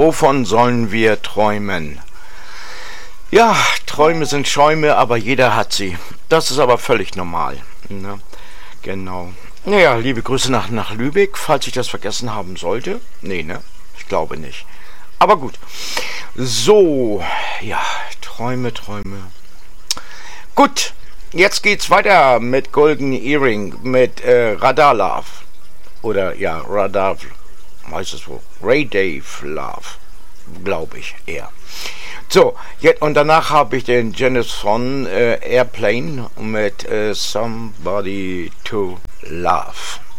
Wovon sollen wir träumen? Ja, Träume sind Schäume, aber jeder hat sie. Das ist aber völlig normal. Ne? Genau. Naja, liebe Grüße nach Lübeck, falls ich das vergessen haben sollte. Nee, ne? Ich glaube nicht. Aber gut. So, ja, Träume. Gut, jetzt geht's weiter mit Golden Earring, mit Radar Love. Oder ja, Radar, heißt es wohl. Ray Dave Love, glaube ich eher. So, jetzt, und danach habe ich den Janis von Airplane mit Somebody to Love.